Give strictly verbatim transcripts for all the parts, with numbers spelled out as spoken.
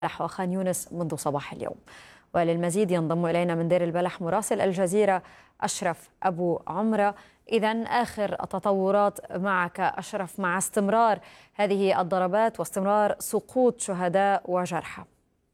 وخان يونس منذ صباح اليوم. وللمزيد ينضم إلينا من دير البلح مراسل الجزيرة أشرف أبو عمرة. إذن آخر التطورات معك أشرف مع استمرار هذه الضربات واستمرار سقوط شهداء وجرحى.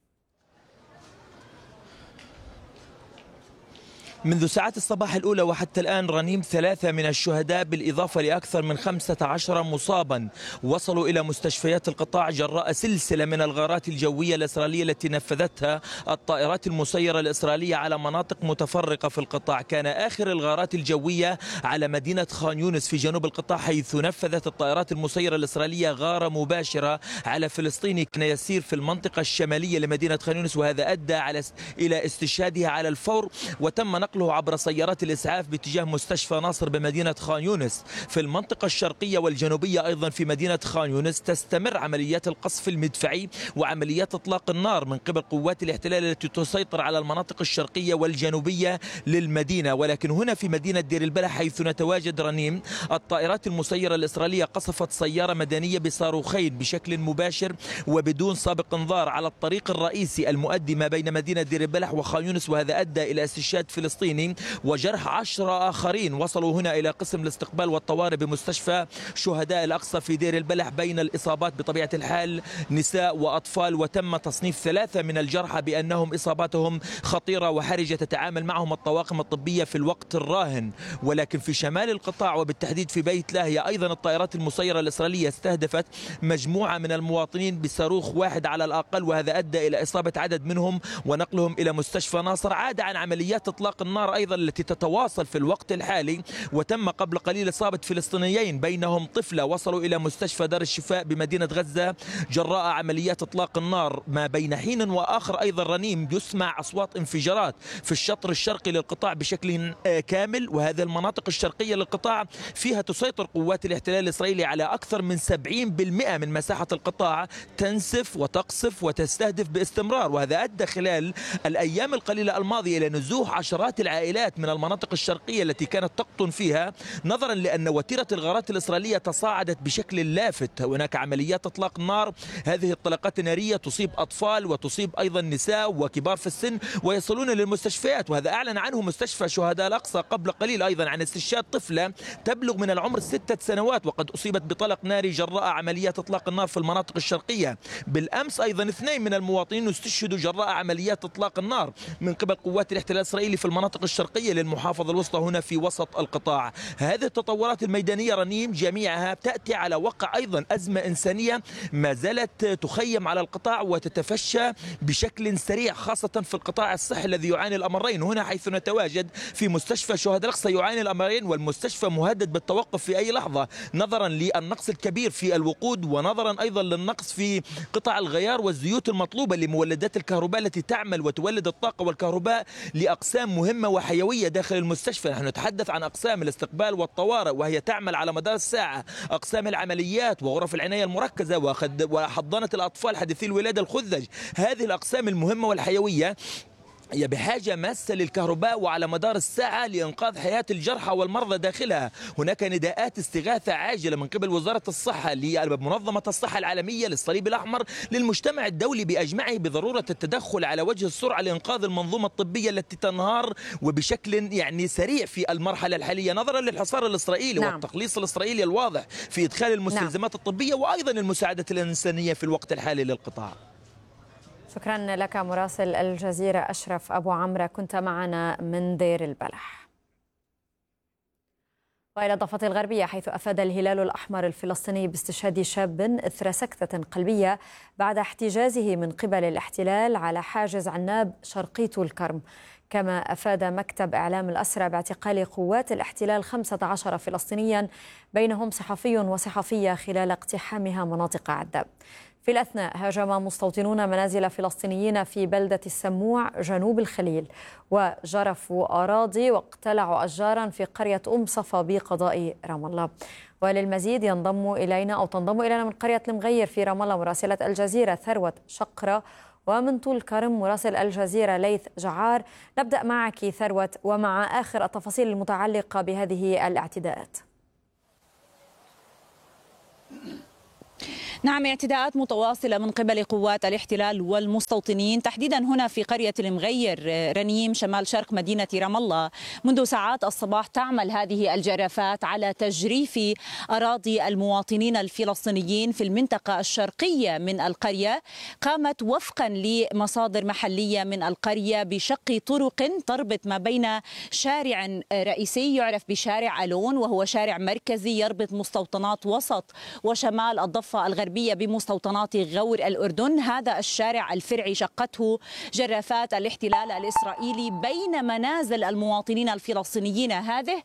منذ ساعات الصباح الأولى وحتى الآن رنيم ثلاثة من الشهداء بالإضافة لأكثر من خمسة عشر مصابا وصلوا إلى مستشفيات القطاع جراء سلسلة من الغارات الجوية الإسرائيلية التي نفذتها الطائرات المسيرة الإسرائيلية على مناطق متفرقة في القطاع. كان آخر الغارات الجوية على مدينة خان يونس في جنوب القطاع، حيث نفذت الطائرات المسيرة الإسرائيلية غارة مباشرة على فلسطيني كان يسير في المنطقة الشمالية لمدينة خان يونس، وهذا أدى على إلى استشهاده على الفور، وتم نقله عبر سيارات الإسعاف باتجاه مستشفى ناصر بمدينة خان يونس. في المنطقة الشرقية والجنوبية أيضا في مدينة خان يونس تستمر عمليات القصف المدفعي وعمليات إطلاق النار من قبل قوات الاحتلال التي تسيطر على المناطق الشرقية والجنوبية للمدينة. ولكن هنا في مدينة دير البلح حيث نتواجد رنيم، الطائرات المسيرة الإسرائيلية قصفت سيارة مدنية بصاروخين بشكل مباشر وبدون سابق انذار على الطريق الرئيسي المؤدي ما بين مدينة دير البلح وخان يونس، وهذا أدى إلى استشهاد فلسطيني وجرح عشرة آخرين. وصلوا هنا إلى قسم الاستقبال والطوارئ بمستشفى شهداء الأقصى في دير البلح. بين الإصابات بطبيعة الحال نساء وأطفال، وتم تصنيف ثلاثة من الجرحى بأنهم إصاباتهم خطيرة وحرجة تتعامل معهم الطواقم الطبية في الوقت الراهن. ولكن في شمال القطاع وبالتحديد في بيت لاهيا أيضا الطائرات المسيرة الإسرائيلية استهدفت مجموعة من المواطنين بصاروخ واحد على الأقل، وهذا أدى إلى إصابة عدد منهم ونقلهم إلى مستشفى ناصر. عاد عن عمليات إطلاق النار أيضا التي تتواصل في الوقت الحالي، وتم قبل قليل إصابة فلسطينيين بينهم طفلة وصلوا إلى مستشفى دار الشفاء بمدينة غزة جراء عمليات إطلاق النار. ما بين حين وآخر أيضا رنيم يسمع أصوات انفجارات في الشطر الشرقي للقطاع بشكل كامل، وهذه المناطق الشرقية للقطاع فيها تسيطر قوات الاحتلال الإسرائيلي على أكثر من سبعين بالمئة من مساحة القطاع، تنسف وتقصف وتستهدف باستمرار. وهذا أدى خلال الأيام القليلة الماضية إلى نزوح عشرات العائلات من المناطق الشرقية التي كانت تقطن فيها، نظرا لأن وتيرة الغارات الإسرائيلية تصاعدت بشكل لافت. هناك عمليات إطلاق نار، هذه الطلقات النارية تصيب أطفال وتصيب أيضا نساء وكبار في السن ويصلون للمستشفيات، وهذا أعلن عنه مستشفى شهداء الأقصى قبل قليل أيضا عن استشهاد طفلة تبلغ من العمر ستة سنوات وقد أصيبت بطلق ناري جراء عمليات إطلاق النار في المناطق الشرقية. بالأمس أيضا اثنين من المواطنين استشهدوا جراء عمليات إطلاق النار من قبل قوات الاحتلال الإسرائيلي في المناطق الشرقية للمحافظة الوسطى هنا في وسط القطاع. هذه التطورات الميدانية رنيم جميعها تأتي على وقع أيضا أزمة إنسانية ما زالت تخيم على القطاع وتتفشى بشكل سريع، خاصة في القطاع الصحي الذي يعاني الأمرين. هنا حيث نتواجد في مستشفى شهداء الأقصى يعاني الأمرين، والمستشفى مهدد بالتوقف في أي لحظة نظرا للنقص الكبير في الوقود، ونظرا أيضا للنقص في قطع الغيار والزيوت المطلوبة لمولدات الكهرباء التي تعمل وتولد الطاقة والكهرباء لأقسام مهمة وحيوية داخل المستشفى. نحن نتحدث عن أقسام الاستقبال والطوارئ وهي تعمل على مدار الساعة، أقسام العمليات وغرف العناية المركزة وحضانة الأطفال حديثي الولادة الخذج. هذه الأقسام المهمة والحيوية هي بحاجة ماسة للكهرباء وعلى مدار الساعة لإنقاذ حياة الجرحى والمرضى داخلها. هناك نداءات استغاثة عاجلة من قبل وزارة الصحة لمنظمة الصحة العالمية للصليب الأحمر للمجتمع الدولي بأجمعه بضرورة التدخل على وجه السرعة لإنقاذ المنظومة الطبية التي تنهار وبشكل يعني سريع في المرحلة الحالية نظرا للحصار الإسرائيلي نعم. والتقليص الإسرائيلي الواضح في إدخال المستلزمات نعم. الطبية وأيضا المساعدة الإنسانية في الوقت الحالي للقطاع. شكرا لك مراسل الجزيرة أشرف أبو عمرة، كنت معنا من دير البلح. وإلى الضفة الغربية حيث أفاد الهلال الأحمر الفلسطيني باستشهاد شاب إثر سكتة قلبية بعد احتجازه من قبل الاحتلال على حاجز عناب شرقي طول كرم. كما أفاد مكتب إعلام الأسرى باعتقال قوات الاحتلال خمسة عشر فلسطينيا بينهم صحفي وصحفية خلال اقتحامها مناطق عدة. في الأثناء هاجم مستوطنون منازل فلسطينيين في بلدة السموع جنوب الخليل وجرفوا أراضي واقتلعوا أشجارا في قرية أم صفا بقضاء رام الله. وللمزيد ينضم إلينا أو تنضم إلينا من قرية المغير في رام الله مراسلة الجزيرة ثروت شقرة، ومن طول كرم مراسل الجزيرة ليث جعار. نبدأ معك ثروت ومع آخر التفاصيل المتعلقة بهذه الاعتداءات. نعم، اعتداءات متواصلة من قبل قوات الاحتلال والمستوطنين تحديدا هنا في قرية المغير رنيم شمال شرق مدينة رام الله. منذ ساعات الصباح تعمل هذه الجرافات على تجريف أراضي المواطنين الفلسطينيين في المنطقة الشرقية من القرية. قامت وفقا لمصادر محلية من القرية بشق طرق تربط ما بين شارع رئيسي يعرف بشارع ألون وهو شارع مركزي يربط مستوطنات وسط وشمال الضفة الغربية بمستوطنات غور الأردن. هذا الشارع الفرعي شقته جرافات الاحتلال الإسرائيلي بين منازل المواطنين الفلسطينيين هذه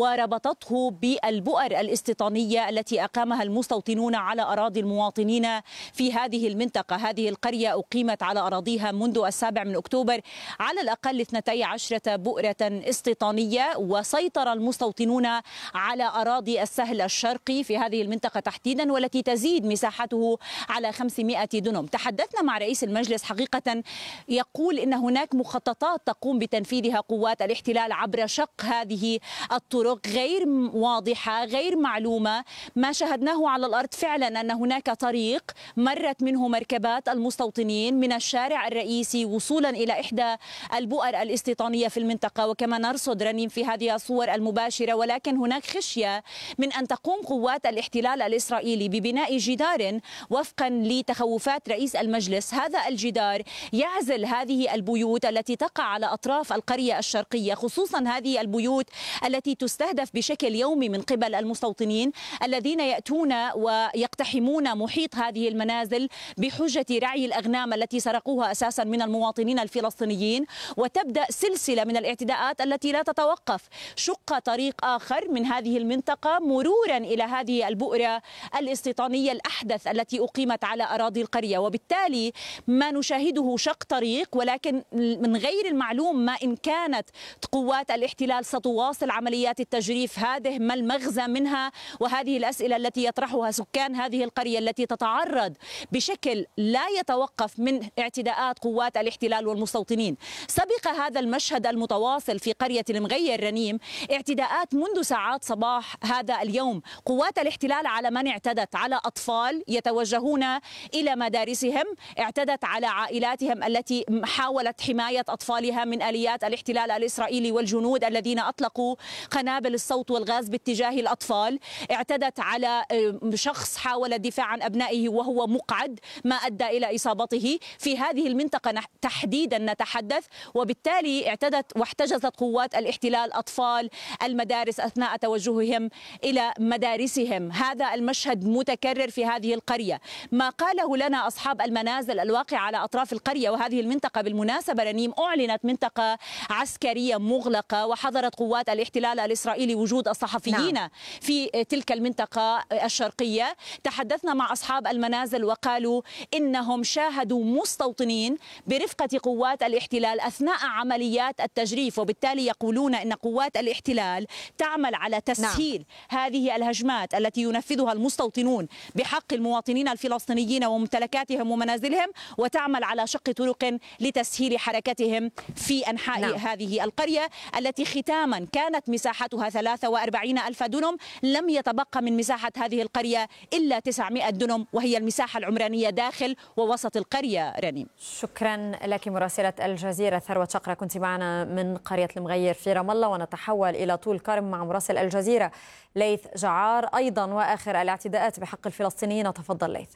وربطته بالبؤر الاستيطانية التي أقامها المستوطنون على أراضي المواطنين في هذه المنطقة. هذه القرية أقيمت على أراضيها منذ السابع من أكتوبر على الأقل اثنتي عشرة بؤرة استيطانية، وسيطر المستوطنون على أراضي السهل الشرقي في هذه المنطقة تحديدا والتي تزيد مساحته على خمسمائة دنم. تحدثنا مع رئيس المجلس حقيقة يقول إن هناك مخططات تقوم بتنفيذها قوات الاحتلال عبر شق هذه الطرق غير واضحة غير معلومة. ما شاهدناه على الأرض فعلا أن هناك طريق مرت منه مركبات المستوطنين من الشارع الرئيسي وصولا إلى إحدى البؤر الاستيطانية في المنطقة، وكما نرصد رنيم في هذه الصور المباشرة. ولكن هناك خشية من أن تقوم قوات الاحتلال الإسرائيلي ببناء جدار وفقا لتخوفات رئيس المجلس. هذا الجدار يعزل هذه البيوت التي تقع على أطراف القرية الشرقية، خصوصا هذه البيوت التي تستهدف بشكل يومي من قبل المستوطنين الذين يأتون ويقتحمون محيط هذه المنازل بحجة رعي الأغنام التي سرقوها أساسا من المواطنين الفلسطينيين. وتبدأ سلسلة من الاعتداءات التي لا تتوقف. شق طريق آخر من هذه المنطقة مرورا إلى هذه البؤرة الاستيطانية الأحدث التي أقيمت على أراضي القرية، وبالتالي ما نشاهده شق طريق، ولكن من غير المعلوم ما إن كانت قوات الاحتلال ستواصل عمليات التجريف هذه ما المغزى منها. وهذه الأسئلة التي يطرحها سكان هذه القرية التي تتعرض بشكل لا يتوقف من اعتداءات قوات الاحتلال والمستوطنين. سبق هذا المشهد المتواصل في قرية المغير رنيم اعتداءات منذ ساعات صباح هذا اليوم. قوات الاحتلال على من اعتدت على أطفال يتوجهون إلى مدارسهم، اعتدت على عائلاتهم التي حاولت حماية أطفالها من آليات الاحتلال الإسرائيلي والجنود الذين أطلقوا قنابل الصوت والغاز باتجاه الأطفال، اعتدت على شخص حاول الدفاع عن أبنائه وهو مقعد ما أدى إلى إصابته. في هذه المنطقة تحديدا نتحدث، وبالتالي اعتدت واحتجزت قوات الاحتلال أطفال المدارس أثناء توجههم إلى مدارسهم. هذا المشهد متكرر في هذه القرية. ما قاله لنا أصحاب المنازل الواقع على أطراف القرية، وهذه المنطقة بالمناسبة رنيم أعلنت منطقة عسكرية مغلقة وحظرت قوات الاحتلال الإسرائيلي وجود الصحفيين نعم. في تلك المنطقة الشرقية. تحدثنا مع أصحاب المنازل وقالوا إنهم شاهدوا مستوطنين برفقة قوات الاحتلال أثناء عمليات التجريف، وبالتالي يقولون إن قوات الاحتلال تعمل على تسهيل نعم. هذه الهجمات التي ينفذها المستوطنون بحق المواطنين الفلسطينيين وممتلكاتهم ومنازلهم، وتعمل على شق طرق لتسهيل حركتهم في أنحاء نعم. هذه القرية التي ختاما كانت مساحتها ثلاثة وأربعين ألف دنم. لم يتبقى من مساحة هذه القرية إلا تسعمائة دنم، وهي المساحة العمرانية داخل ووسط القرية. رنيم، شكرا لك مراسلة الجزيرة ثروة شقرة، كنت معنا من قرية المغير في رام الله. ونتحول إلى طول كرم مع مراسل الجزيرة ليث جعار أيضا وآخر الاعتداءات بحق الفلسطينيين. تفضل ليث.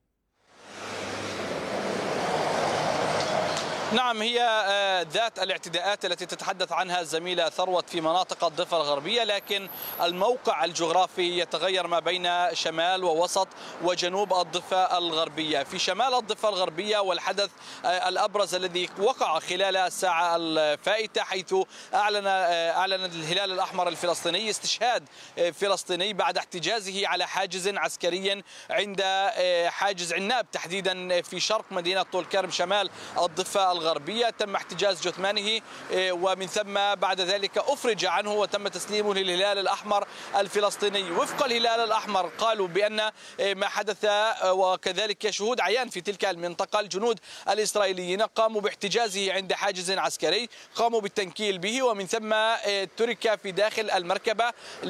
نعم، هي ذات الاعتداءات التي تتحدث عنها الزميلة ثروت في مناطق الضفة الغربية، لكن الموقع الجغرافي يتغير ما بين شمال ووسط وجنوب الضفة الغربية. في شمال الضفة الغربية والحدث الأبرز الذي وقع خلال الساعة الفائتة، حيث أعلن أعلن الهلال الأحمر الفلسطيني استشهاد فلسطيني بعد احتجازه على حاجز عسكري عند حاجز عناب تحديدا في شرق مدينة طول كرم شمال الضفة الغربية. الغربية. تم احتجاز جثمانه ومن ثم بعد ذلك أفرج عنه وتم تسليمه للهلال الأحمر الفلسطيني. وفق الهلال الأحمر قالوا بأن ما حدث وكذلك شهود عيان في تلك المنطقة، الجنود الإسرائيليين قاموا باحتجازه عند حاجز عسكري، قاموا بالتنكيل به ومن ثم ترك في داخل المركبة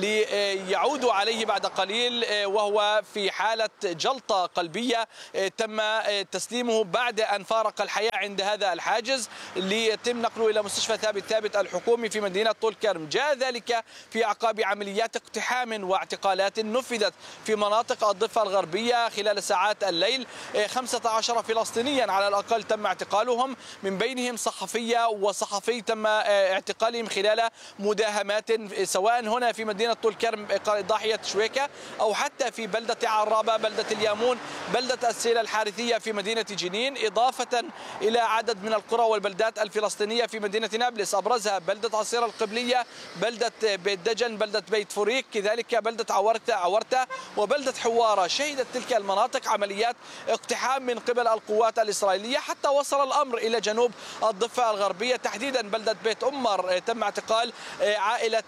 ليعودوا عليه بعد قليل وهو في حالة جلطة قلبية. تم تسليمه بعد أن فارق الحياة عند هذا الحاجز ليتم نقله إلى مستشفى ثابت ثابت الحكومي في مدينة طول كرم. جاء ذلك في أعقاب عمليات اقتحام واعتقالات نفذت في مناطق الضفة الغربية خلال ساعات الليل. خمسة عشر فلسطينيا على الأقل تم اعتقالهم، من بينهم صحفية وصحفي تم اعتقالهم خلال مداهمات سواء هنا في مدينة طول كرم ضاحية شويكة أو حتى في بلدة عرابة، بلدة اليامون، بلدة السيلة الحارثية في مدينة جنين، إضافة إلى عدد من القرى والبلدات الفلسطينية في مدينة نابلس، أبرزها بلدة عصير القبلية، بلدة بيت دجن، بلدة بيت فوريك، كذلك بلدة عورتة عورتة وبلدة حوارة. شهدت تلك المناطق عمليات اقتحام من قبل القوات الإسرائيلية حتى وصل الأمر إلى جنوب الضفة الغربية، تحديدا بلدة بيت أمر. تم اعتقال عائلة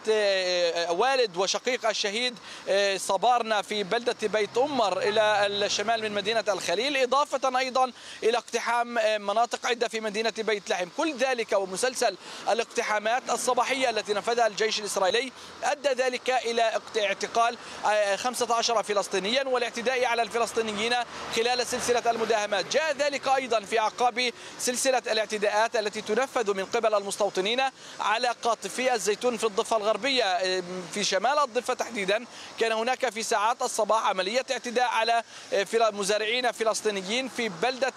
والد وشقيق الشهيد صبارنا في بلدة بيت أمر إلى الشمال من مدينة الخليل، إضافة أيضا إلى اقتحام مناطق عدة في مدينة بيت لحم. كل ذلك ومسلسل الاقتحامات الصباحية التي نفذها الجيش الإسرائيلي أدى ذلك إلى اعتقال خمسة عشر فلسطينيا والاعتداء على الفلسطينيين خلال سلسلة المداهمات. جاء ذلك أيضا في أعقاب سلسلة الاعتداءات التي تنفذ من قبل المستوطنين على قاطفي الزيتون في الضفة الغربية في شمال الضفة تحديدا. كان هناك في ساعات الصباح عملية اعتداء على مزارعين فلسطينيين في بلدة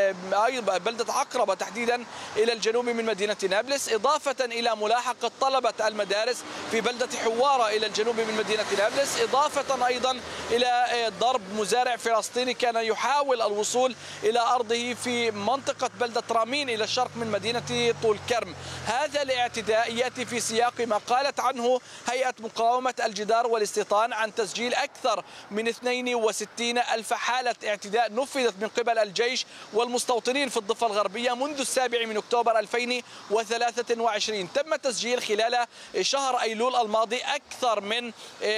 بلدة عقربة تحديدا إلى الجنوب من مدينة نابلس، إضافة إلى ملاحقة طلبة المدارس في بلدة حوارة إلى الجنوب من مدينة نابلس، إضافة أيضا إلى ضرب مزارع فلسطيني كان يحاول الوصول إلى أرضه في منطقة بلدة رامين إلى الشرق من مدينة طول كرم. هذا الاعتداء يأتي في سياق ما قالت عنه هيئة مقاومة الجدار والاستيطان عن تسجيل أكثر من اثنين وستين ألف حالة اعتداء نفذت من قبل الجيش والمستوطنين في الضفة الغربية منذ السابع من أكتوبر ألفين وثلاثة وعشرين. تم تسجيل خلال شهر أيلول الماضي أكثر من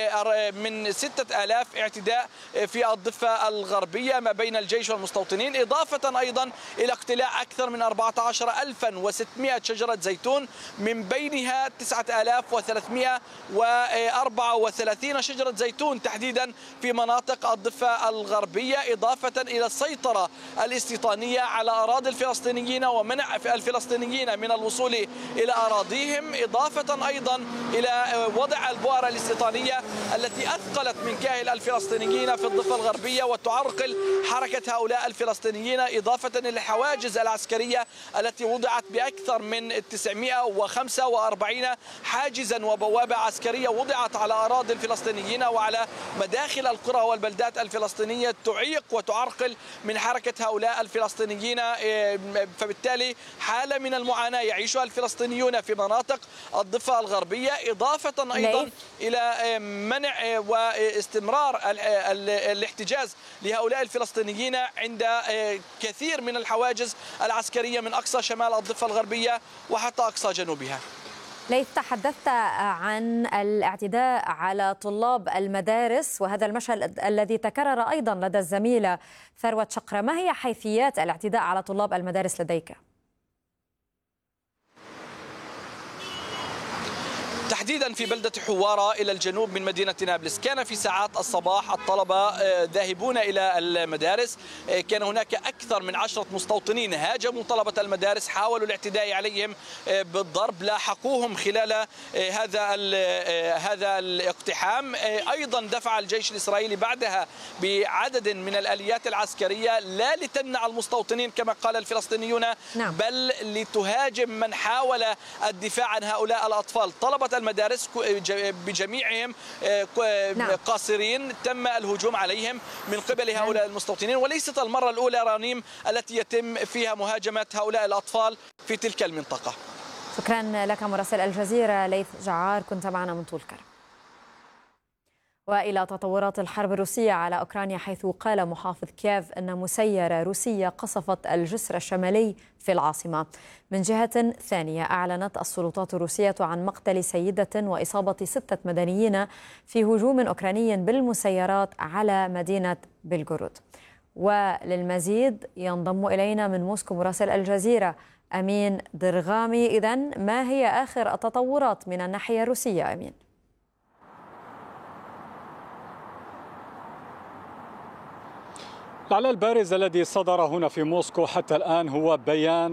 من ستة آلاف اعتداء في الضفة الغربية ما بين الجيش والمستوطنين، إضافة أيضا إلى اقتلاع أكثر من أربعة عشر ألفا وستمائة شجرة زيتون، من بينها تسعة آلاف وثلاثمائة وأربعة وثلاثين شجرة زيتون تحديدا في مناطق الضفة الغربية، إضافة إلى السيطرة الاستيطانية على أراضي الفلسطينيين ومنع الفلسطينيين من الوصول إلى أراضيهم، إضافة أيضا إلى وضع البؤر الاستيطانية التي أثقلت من كاهل الفلسطينيين في الضفة الغربية وتعرقل حركة هؤلاء الفلسطينيين، إضافة إلى الحواجز العسكرية التي وضعت بأكثر من تسعمائة وخمسة وأربعين حاجزا وبوابة عسكرية وضعت على أراضي الفلسطينيين وعلى مداخل القرى والبلدات الفلسطينية تعيق وتعرقل من حركة هؤلاء الفلسطينيين. فبالتالي حالة من المعاناة يعيشها الفلسطينيون في مناطق الضفة الغربية، إضافة أيضا إلى منع واستمرار الاحتجاز لهؤلاء الفلسطينيين عند كثير من الحواجز العسكرية من أقصى شمال الضفة الغربية وحتى أقصى جنوبها. ليث، تحدثت عن الاعتداء على طلاب المدارس وهذا المشهد الذي تكرر أيضا لدى الزميلة ثروت شقرة، ما هي حيثيات الاعتداء على طلاب المدارس لديك؟ تحديدا في بلدة حوارة إلى الجنوب من مدينة نابلس. كان في ساعات الصباح الطلبة ذاهبون إلى المدارس، كان هناك أكثر من عشرة مستوطنين هاجموا طلبة المدارس، حاولوا الاعتداء عليهم بالضرب، لاحقوهم خلال هذا هذا الاقتحام. أيضا دفع الجيش الإسرائيلي بعدها بعدد من الآليات العسكرية لا لتمنع المستوطنين كما قال الفلسطينيون، نعم. بل لتهاجم من حاول الدفاع عن هؤلاء الأطفال. طلبة المدارس بجميعهم قاصرين، تم الهجوم عليهم من قبل هؤلاء المستوطنين، وليست المرة الأولى رنيم التي يتم فيها مهاجمة هؤلاء الأطفال في تلك المنطقة. شكرا لك مراسل الجزيرة ليث جعار، كنت معنا من طول كرم. وإلى تطورات الحرب الروسية على أوكرانيا، حيث قال محافظ كييف أن مسيرة روسية قصفت الجسر الشمالي في العاصمة. من جهة ثانية، أعلنت السلطات الروسية عن مقتل سيدة وإصابة ستة مدنيين في هجوم أوكراني بالمسيرات على مدينة بلغورود. وللمزيد ينضم إلينا من موسكو مراسل الجزيرة أمين درغامي. إذن ما هي آخر التطورات من الناحية الروسية أمين؟ الإعلان البارز الذي صدر هنا في موسكو حتى الآن هو بيان